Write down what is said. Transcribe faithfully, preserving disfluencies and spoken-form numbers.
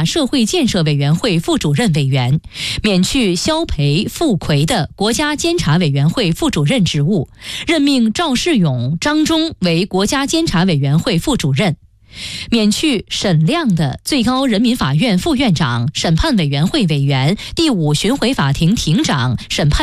大社会建设委员会副主任委员，免去肖培、傅奎的国家监察委员会副主任职务，任命赵世勇、张忠为国家监察委员会副主任。免去沈亮的最高人民法院副院长、审判委员会委员、第五巡回法庭庭长、审判